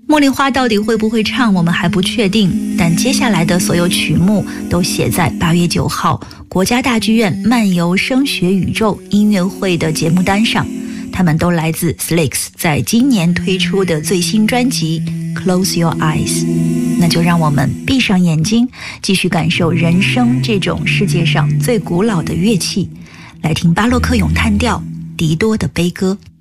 茉莉花到底会不会唱，我们还不确定，但接下来的所有曲目都写在8月9号国家大剧院漫游声学宇宙音乐会的节目单上，他们都来自 Slicks 在今年推出的最新专辑 Close Your Eyes。 那就让我们闭上眼睛，继续感受人声这种世界上最古老的乐器，来听巴洛克咏叹调狄多的悲歌。